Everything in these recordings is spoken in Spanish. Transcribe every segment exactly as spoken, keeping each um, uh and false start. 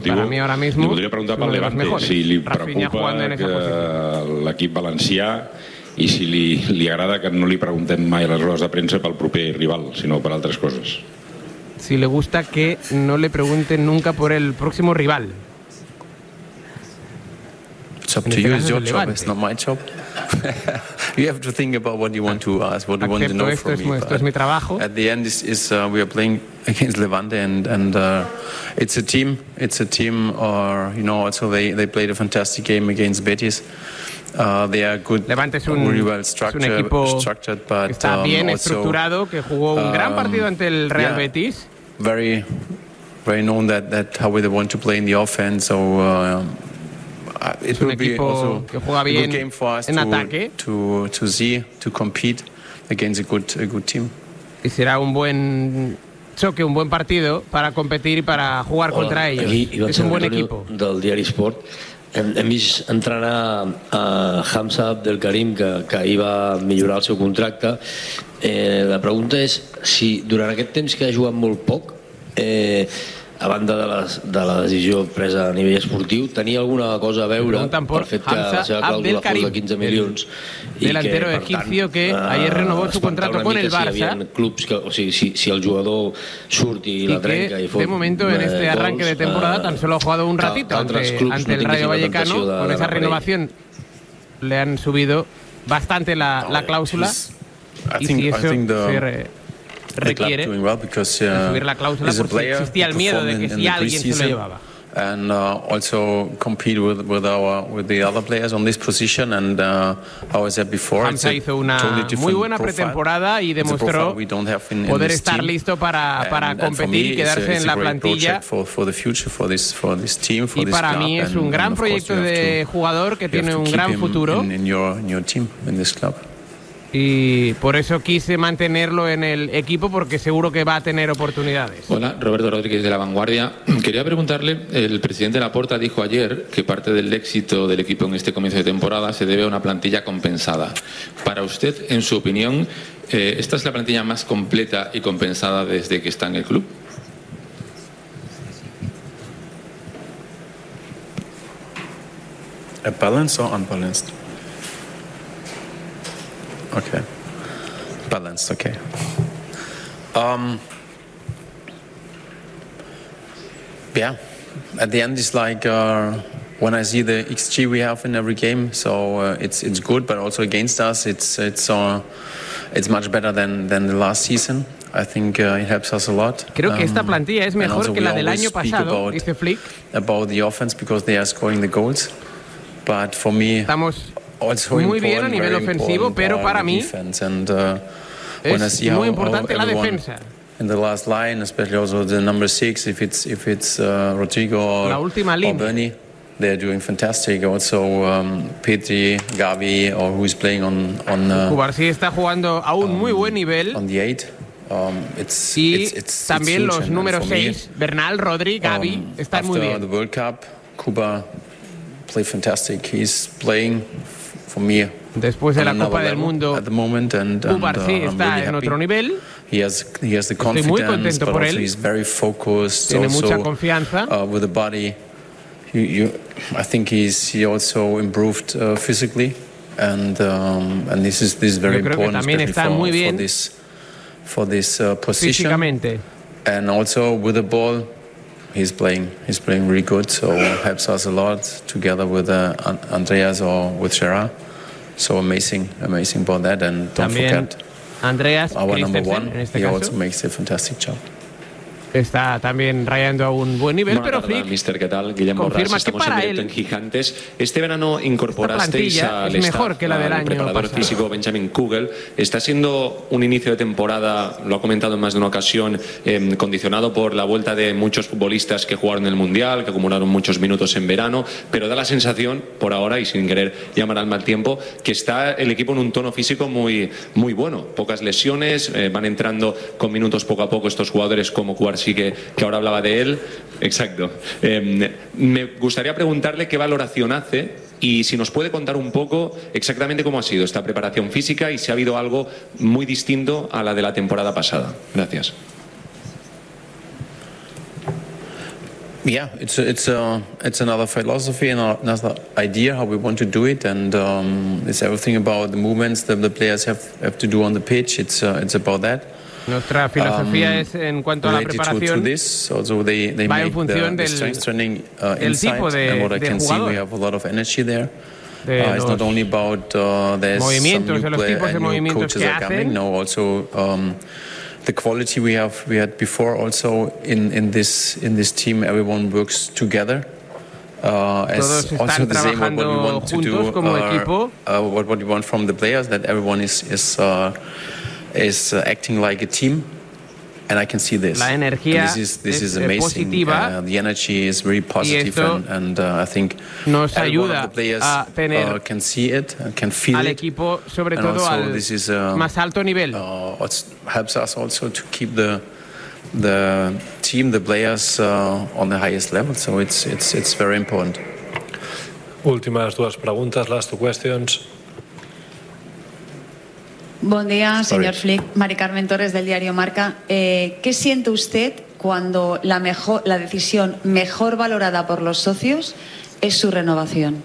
Para mí ahora mismo li voldria preguntar pel Levante si li preocupa que l'equip valencià i si li, li agrada que no li preguntem mai a les rodes de premsa pel proper rival, sinó per altres coses. Si le gusta que no le pregunten nunca por el próximo rival. It's up to you. It's your job. It's not my job. You have to think about what you want to ask, what you want to know from me. Esto es mi trabajo. At the end, is, is uh, we are playing against Levante, and and uh, it's a team. It's a team. Or you know, also they they played a fantastic game against Betis. Uh, they are good. Levante es un, really well structured, es un equipo structured, but, que está bien um, estructurado, que jugó un um, gran partido ante el Real yeah, Betis. Very, very known that that how they want to play in the offense. So. Uh, Uh, it es un will equipo be also que juega bien a good game for us en to, ataque. To, to see, to compete against a good, a good team. Y será un buen choque, un buen partido para competir y para jugar Hola, contra ellos. Aquí, es un buen equipo. Del diari Sport. Hem, hem vist entrenar a Hamza Abdelkarim, que, que ahir va millorar el seu contracte. Eh, la pregunta és si durant aquest temps que ha jugat molt poc, eh, a banda de, les, de la decisió presa a nivell esportiu, tenia alguna cosa a veure pel fet que la seva clàusula fos de quinze milions i delantero que, egipcio tant, que ayer renovó su contrato con el Barça. Si hi clubs que, o sigui, si, si el jugador surt i, y la trenca que, i fot de momento en este gols, arranque de temporada tan solo ha jugado un ratito ante, ante el Rayo Vallecano. De, con de esa renovación le han subido bastante la, la cláusula y si eso se re, requiere well because, uh, de subir la cláusula por si existía el miedo de que si alguien se lo llevaba. And uh, also compete with with our with the other players on this position. And uh, how I said before, Hamza hizo una totally muy buena pretemporada y demostró in, poder in estar team. listo para para and, competir and y quedarse a, en la plantilla. For, for the future, for this, for this team, for y this para club. mí es un and, gran and proyecto de jugador que tiene un gran futuro. In, in your, in your team, in this club. Y por eso quise mantenerlo en el equipo, porque seguro que va a tener oportunidades. Hola, Roberto Rodríguez de La Vanguardia. Quería preguntarle, el presidente Laporta dijo ayer que parte del éxito del equipo en este comienzo de temporada se debe a una plantilla compensada. Para usted, en su opinión, eh, ¿esta es la plantilla más completa y compensada desde que está en el club? A balanced or unbalanced? Okay. Balanced, okay. Um, yeah, at the end it's like uh, when I see the X G we have in every game, so uh, it's it's good, but also against us it's it's uh, it's much better than than the last season. I think uh, it helps us a lot. Creo que esta plantilla es mejor que la del año pasado, about, dice Flick. About the offense because they are scoring the goals, but for me. Estamos muy bien a nivel ofensivo, pero para mí and, uh, es muy importante la defensa. In the last line, especially also the number six, if it's if it's uh, Rodrigo or, la última or Bernie, they're doing fantastic. Also um, Petri, Gavi, or who is playing on on. Uh, Cubarsí está jugando a un um, muy buen nivel. On the eight. Um, it's, y it's, it's, también it's los números seis, Bernal, Rodri, Gavi, um, están muy bien. After the World Cup, Cuba played fantastic. He's playing. For me, después de la Copa del Mundo, Cubarsí uh, está really en otro nivel. He has, he has the Estoy muy contento por él. He's very focused. Tiene also, mucha confianza. Uh, with the body, you, you, I think he's he also improved uh, physically, and um, and this is this is very Yo creo important, que también está for, muy bien for this for this uh, position. Físicamente. And also with the ball. He's playing. He's playing really good, so helps us a lot together with uh, Andreas or with Gerard. So amazing, amazing about that. And don't También forget, Andreas our number one. En este he caso. also makes a fantastic job. Está también rayando a un buen nivel, Buena pero Flick mister, ¿qué tal? Guillermo confirma Borràs, que estamos para en directo él en Gigantes. Este verano incorporasteis al es mejor que la del año preparador pasado. físico Benjamin Kugel. Está siendo un inicio de temporada, lo ha comentado en más de una ocasión, eh, condicionado por la vuelta de muchos futbolistas que jugaron en el Mundial, que acumularon muchos minutos en verano, pero da la sensación, por ahora y sin querer llamar al mal tiempo, que está el equipo en un tono físico muy, muy bueno. Pocas lesiones, eh, van entrando con minutos poco a poco estos jugadores como Cubarsí, que, que ahora hablaba de él. Exacto. Eh, me gustaría preguntarle qué valoración hace y si nos puede contar un poco exactamente cómo ha sido esta preparación física y si ha habido algo muy distinto a la de la temporada pasada. Gracias. Yeah, it's a, it's a, it's another philosophy and another idea how we want to do it, and um, it's everything about the movements that the players have, have to do on the pitch. It's uh, it's about that. Nuestra filosofía um, es en cuanto a la preparación. To this, also they, they va make en función the, del the strength training uh, el inside, tipo de, and what I de can jugador. see, we have a lot of energy there. De uh, it's not only about uh, there's some new, de los play, tipos de new coaches que are coming. No, also um, the quality we have we had before. Also in, in this in this team, everyone works together. Uh, as also the same what we want to do. Uh, uh, what what we want from the players, that everyone is is uh, is uh, acting like a team. And I can see this. La energía this is, this es is amazing. positiva. Uh, the energy is very positive, and, and uh, I think nos ayuda the players a tener uh, can see it, uh, can feel al it. equipo, sobre and todo also al this is, uh, más alto nivel. Uh, it helps us also to keep the the team, the players uh, on the highest level. So it's it's it's very important. Últimas dues preguntes, last two questions. Buen día, señor Flick. Mari Carmen Torres, del diario Marca. Eh, ¿Qué siente usted cuando la, mejor, la decisión mejor valorada por los socios es su renovación?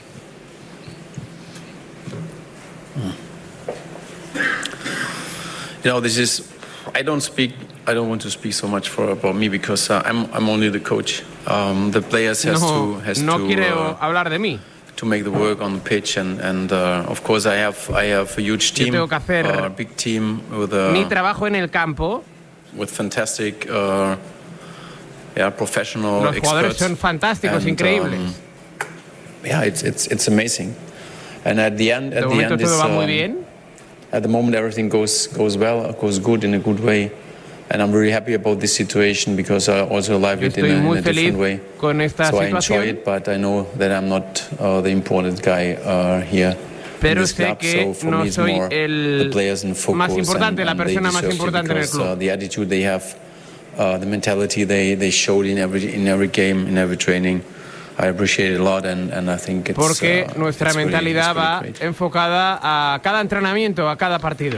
You know, this is. I don't speak. I don't want to speak so much for about me because uh, I'm I'm only the coach. Um, the players has no, to has no to. quiero uh, hablar de mí. To make the work on the pitch, and and uh, of course I have I have a huge team, Yo tengo que hacer a uh, big team with a, mi trabajo en el campo. With fantastic, uh, yeah, professional Los jugadores experts. son fantásticos, and, increíbles. Um, yeah, it's it's it's amazing, and at the end, at de the end, todo va um, muy bien. At the moment, everything goes goes well, goes good in a good way. And I'm really happy about this situation because I also live it in a, in a different way. Con esta so situación. I enjoy it, but I know that I'm not uh, the important guy uh, here. Pero in this sé club, que so for no me it's soy more el the players in focus más importante, and, la and persona más importante en el because, club. Uh, the attitude they have, uh, the mentality they, they showed in every in every game, in every training. I appreciate it a lot, and, and I think it's. Porque uh, nuestra it's mentalidad really, it's really va enfocada a cada entrenamiento, a cada partido.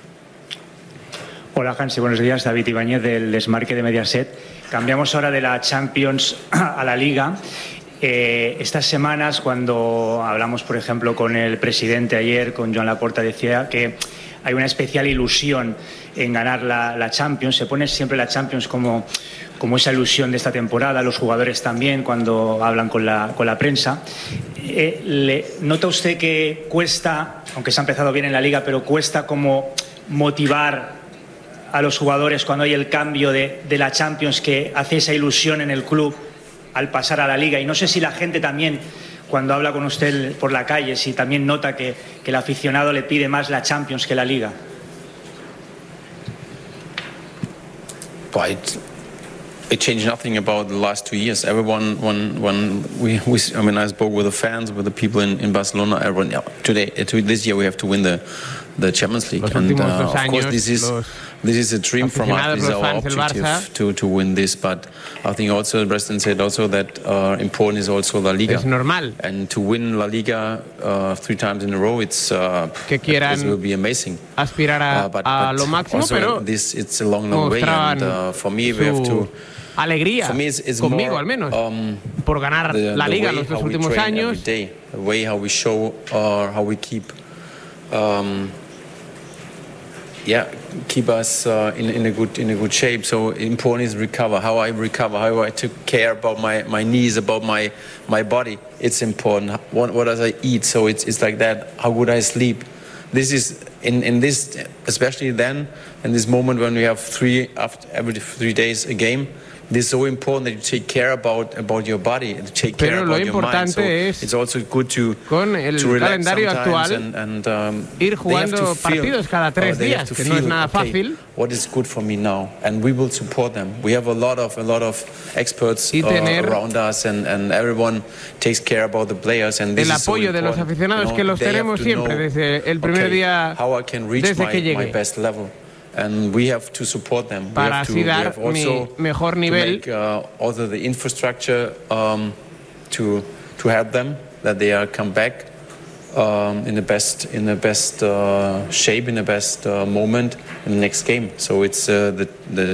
Hola Hansi, buenos días. David Ibáñez del Desmarque de Mediaset. Cambiamos ahora de la Champions a la Liga. Eh, estas semanas, cuando hablamos, por ejemplo, con el presidente ayer, con Joan Laporta, decía que hay una especial ilusión en ganar la, la Champions. Se pone siempre la Champions como, como esa ilusión de esta temporada, los jugadores también, cuando hablan con la, con la prensa. Eh, le, ¿Nota usted que cuesta, aunque se ha empezado bien en la Liga, pero cuesta como motivar a los jugadores cuando hay el cambio de, de la Champions, que hace esa ilusión en el club al pasar a la Liga? Y no sé si la gente también, cuando habla con usted por la calle, si también nota que, que el aficionado le pide más la Champions que la Liga. Right. It changed nothing about the last two years. Everyone, when, when we, we, I mean, I spoke with the fans, with the people in, in Barcelona. Everyone, yeah, today, this year, we have to win the, the Champions League, los and uh, años, of course, this is this is a dream from us. This is our objective to to win this. But I think also the president said also that uh, important is also La Liga. Es normal. And to win La Liga uh, three times in a row, it's uh, que quieran it will be amazing. Aspirar a, uh, but, a but lo máximo, also pero this it's a long, long way. And uh, for me, we have to. Alegría, for me it's, it's conmigo more, al menos, um, por ganar the, la the Liga los dos últimos años. Day, the way how we show or how we keep, um, yeah, keep us uh, in, in a good in a good shape. So important is recover. How I recover, how I take care about my, my knees, about my my body. It's important. What what does I eat? So it's it's like that. How good I sleep. This is in in this, especially then in this moment when we have three after every three days a game. This is so important that you take care about about your body, to take care Pero about lo your mind. So es it's also good to con el to relax calendario sometimes actual and, and um, ir jugando partidos cada tres uh, días, que no es nada okay, fácil. What is good for me now, and we will support them. We have a lot of a lot of experts uh, around us, and, and everyone takes care about the players. And this el is so apoyo de los aficionados, you know, que los tenemos siempre know, desde el primer okay, día, how I can reach desde my, que llegué. my best level. And we have to support them. Para we have así to, dar we have also mi mejor nivel. To make, uh, also the infrastructure um, to to help them that they are come back um, in the best in the best uh, shape, in the best uh, moment in the next game. So it's uh, the the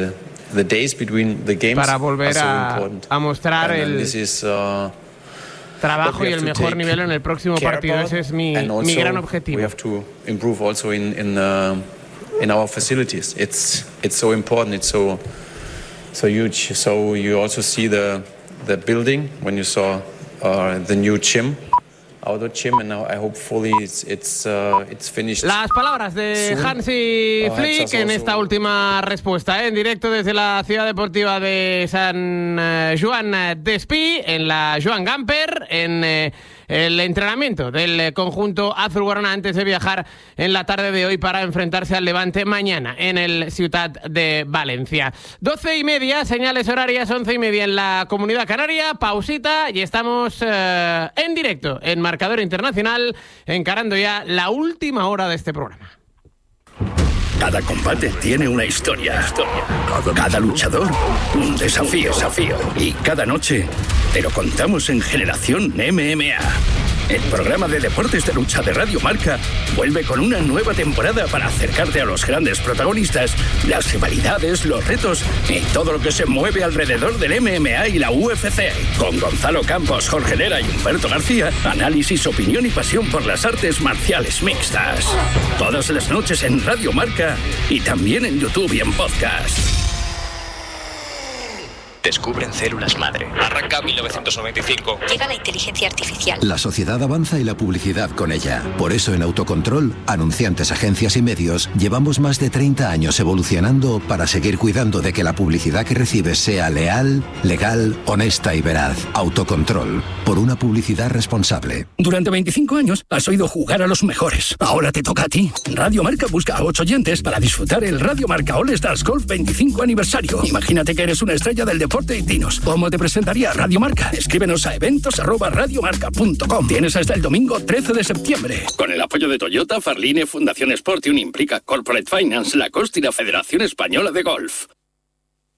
the days between the games para volver are so a, important. a mostrar And el this is, uh, trabajo y el mejor nivel en el próximo partido. Ese es mi, mi gran objetivo. We have to improve also in in, uh, in our facilities. It's it's so important. It's so so huge. So you also see the the building when you saw uh, the new gym. Outdoor gym, and now I hope fully it's it's uh, it's finished. Las palabras de soon. Hansi Uh, Flick en esta última respuesta, ¿eh? En directo desde la ciudad deportiva de San eh, Joan d'Espí, en la Joan Gamper, en eh, el entrenamiento del eh, conjunto azulgrana antes de viajar en la tarde de hoy para enfrentarse al Levante mañana en el Ciutat de Valencia. Doce y media, señales horarias, once y media en la Comunidad Canaria, pausita y estamos eh, en directo en Marcador Internacional, encarando ya la última hora de este programa. Cada combate tiene una historia. Cada luchador, un desafío. desafío. Y cada noche te lo contamos en Generación M M A. El programa de deportes de lucha de Radio Marca vuelve con una nueva temporada para acercarte a los grandes protagonistas, las rivalidades, los retos y todo lo que se mueve alrededor del M M A y la U F C. Con Gonzalo Campos, Jorge Lera y Humberto García, análisis, opinión y pasión por las artes marciales mixtas. Todas las noches en Radio Marca y también en YouTube y en podcast. Descubren células madre. Arranca mil novecientos noventa y cinco. Llega la inteligencia artificial. La sociedad avanza y la publicidad con ella. Por eso en Autocontrol, anunciantes, agencias y medios, llevamos más de treinta años evolucionando para seguir cuidando de que la publicidad que recibes sea leal, legal, honesta y veraz. Autocontrol. Por una publicidad responsable. Durante veinticinco años has oído jugar a los mejores. Ahora te toca a ti. Radio Marca busca a ocho oyentes para disfrutar el Radio Marca All Stars Golf veinticinco aniversario. Imagínate que eres una estrella del deporte y dinos. ¿Cómo te presentaría Radio Marca? Escríbenos a eventos arroba radiomarca punto com. Tienes hasta el domingo trece de septiembre. Con el apoyo de Toyota, Farline, Fundación Sport y un Implica Corporate Finance, Lacoste y la Federación Española de Golf.